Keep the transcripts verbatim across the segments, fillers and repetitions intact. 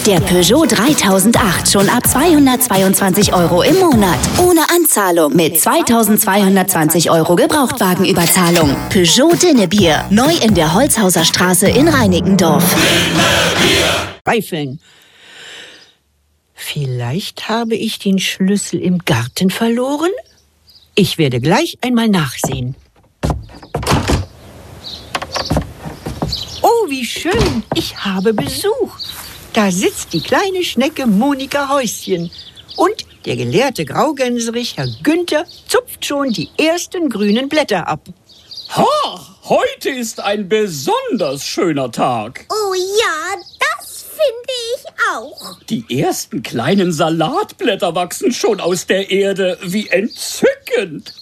Der Peugeot dreitausendacht schon ab zweihundertzweiundzwanzig Euro im Monat. Ohne Anzahlung mit zweitausendzweihundertzwanzig Euro Gebrauchtwagenüberzahlung. Peugeot Dinnebier. Neu in der Holzhauser Straße in Reinickendorf. Zweifeln. Vielleicht habe ich den Schlüssel im Garten verloren? Ich werde gleich einmal nachsehen. Oh, wie schön. Ich habe Besuch. Da sitzt die kleine Schnecke Monika Häuschen. Und der gelehrte Graugänserich, Herr Günther, zupft schon die ersten grünen Blätter ab. Ha! Heute ist ein besonders schöner Tag. Oh ja, das finde ich auch. Die ersten kleinen Salatblätter wachsen schon aus der Erde. Wie entzückend.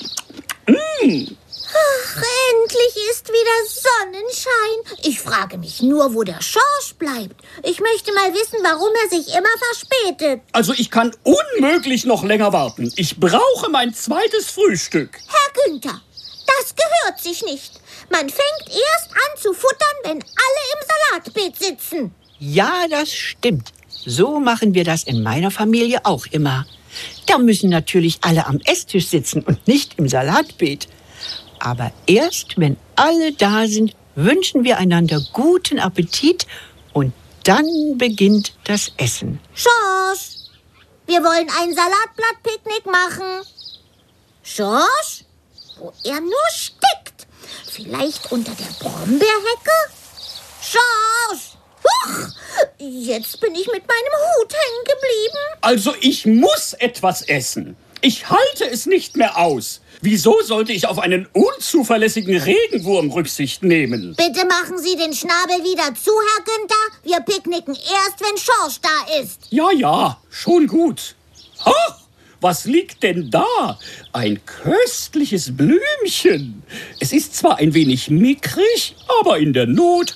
Mmh. Ach, endlich ist wieder Sonnenschein. Ich frage mich nur, wo der Schorsch bleibt. Ich möchte mal wissen, warum er sich immer verspätet. Also ich kann unmöglich noch länger warten. Ich brauche mein zweites Frühstück. Herr Günther, das gehört sich nicht. Man fängt erst an zu futtern, wenn alle im Salatbeet sitzen. Ja, das stimmt. So machen wir das in meiner Familie auch immer. Da müssen natürlich alle am Esstisch sitzen und nicht im Salatbeet. Aber erst, wenn alle da sind, wünschen wir einander guten Appetit und dann beginnt das Essen. Schorsch, wir wollen ein Salatblattpicknick machen. Schorsch, wo er nur steckt. Vielleicht unter der Brombeerhecke? Schorsch! Huch! Jetzt bin ich mit meinem Hut hängen geblieben. Also ich muss etwas essen. Ich halte es nicht mehr aus. Wieso sollte ich auf einen unzuverlässigen Regenwurm Rücksicht nehmen? Bitte machen Sie den Schnabel wieder zu, Herr Günther. Wir picknicken erst, wenn Schorsch da ist. Ja, ja, schon gut. Ha! Was liegt denn da? Ein köstliches Blümchen. Es ist zwar ein wenig mickrig, aber in der Not.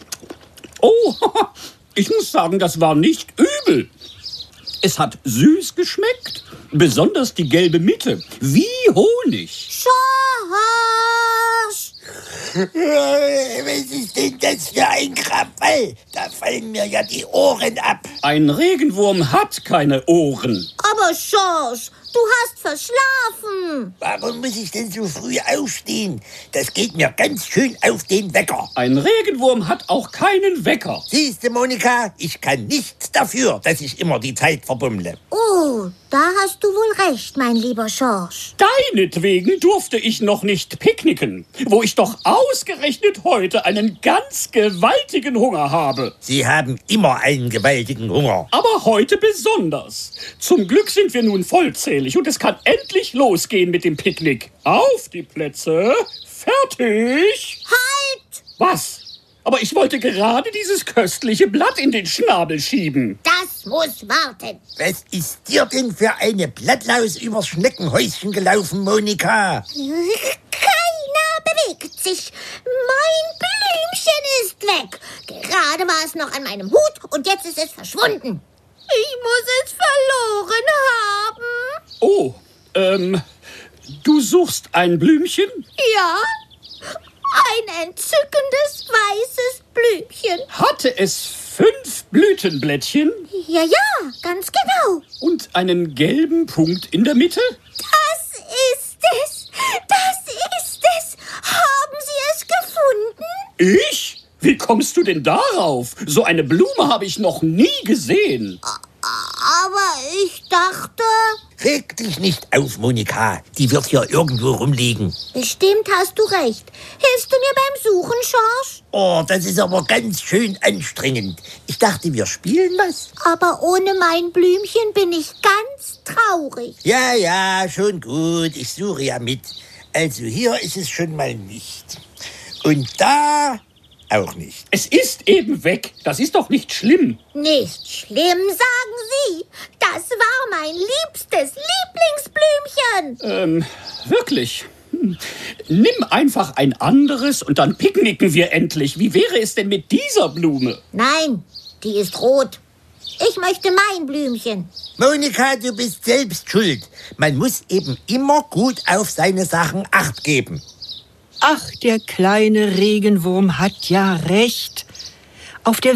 Oh, ich muss sagen, das war nicht übel. Es hat süß geschmeckt, besonders die gelbe Mitte, wie Honig. Schorsch! Was ist denn das für ein Krawall? Da fallen mir ja die Ohren ab. Ein Regenwurm hat keine Ohren. Aber Schorsch, du hast verschlafen. Warum muss ich denn so früh aufstehen? Das geht mir ganz schön auf den Wecker. Ein Regenwurm hat auch keinen Wecker. Siehste, Monika, ich kann nichts dafür, dass ich immer die Zeit verbummle. Oh, da hast du wohl recht, mein lieber Schorsch. Deinetwegen durfte ich noch nicht picknicken, wo ich doch ausgerechnet heute einen ganz gewaltigen Hunger habe. Sie haben immer einen gewaltigen Hunger. Aber heute besonders. Zum Glück sind wir nun vollzählig und es kann endlich losgehen mit dem Picknick. Auf die Plätze, fertig. Halt! Was? Aber ich wollte gerade dieses köstliche Blatt in den Schnabel schieben. Das muss warten. Was ist dir denn für eine Blattlaus übers Schneckenhäuschen gelaufen, Monika? Keiner bewegt sich. Mein Blümchen ist weg. Gerade war es noch an meinem Hut und jetzt ist es verschwunden. Ich muss es verloren haben. Oh, ähm, du suchst ein Blümchen? Ja, ein entzückendes weißes Blümchen. Hatte es fünf Blütenblättchen? Ja, ja, ganz genau. Und einen gelben Punkt in der Mitte? Das ist es. Das ist es. Haben Sie es gefunden? Ich? Wie kommst du denn darauf? So eine Blume habe ich noch nie gesehen. Aber ich dachte... Reg dich nicht auf, Monika. Die wird hier irgendwo rumliegen. Bestimmt hast du recht. Hilfst du mir beim Suchen, Schorsch? Oh, das ist aber ganz schön anstrengend. Ich dachte, wir spielen was. Aber ohne mein Blümchen bin ich ganz traurig. Ja, ja, schon gut. Ich suche ja mit. Also hier ist es schon mal nicht. Und da auch nicht. Es ist eben weg. Das ist doch nicht schlimm. Nicht schlimm, sagen Sie. Das war mein liebstes Lieblingsblümchen. Ähm, wirklich? Hm. Nimm einfach ein anderes und dann picknicken wir endlich. Wie wäre es denn mit dieser Blume? Nein, die ist rot. Ich möchte mein Blümchen. Monika, du bist selbst schuld. Man muss eben immer gut auf seine Sachen Acht geben. Ach, der kleine Regenwurm hat ja recht. Auf der